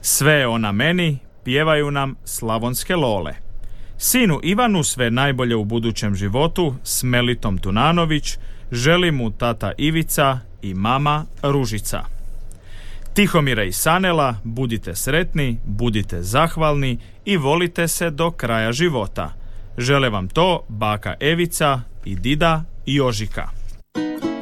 Sve ona meni pjevaju nam slavonske lole. Sinu Ivanu sve najbolje u budućem životu s Melitom Tunanović želi mu tata Ivica i mama Ružica. Tihomira i Sanela, budite sretni, budite zahvalni i volite se do kraja života. Žele vam to baka Evica i dida Jožika.